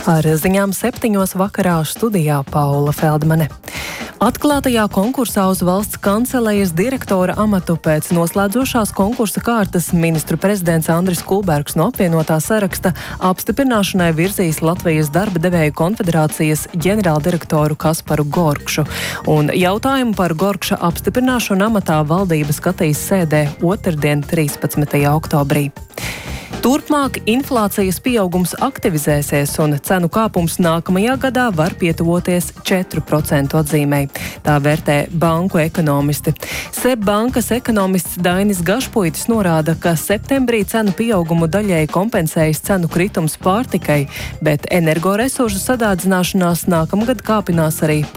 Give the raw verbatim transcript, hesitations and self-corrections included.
Ar ziņām septiņos vakarā studijā Paula Feldmane. Atklātajā konkursā uz valsts kancelejas direktora amatu pēc noslēdzošās konkursa kārtas ministru prezidents Andris Kulbergs no apvienotā saraksta apstiprināšanai virzīs Latvijas darba devēju konfederācijas ģenerāldirektoru Kasparu Gorkšu. Un jautājumu par Gorkša apstiprināšanu amatā valdība skatīs sēdē otrdien, trīspadsmitajā oktobrī. Turpmāk inflācijas pieaugums aktivizēsies un cenu kāpums nākamajā gadā var pietuvoties četru procentu atzīmei. Tā vērtē banku ekonomisti. SEB bankas ekonomists Dainis Gašpuitis norāda, ka septembrī cenu pieaugumu daļēji kompensējas cenu kritums pārtikai, bet energoresursu sadārdzināšanās nākamgad kāpinās arī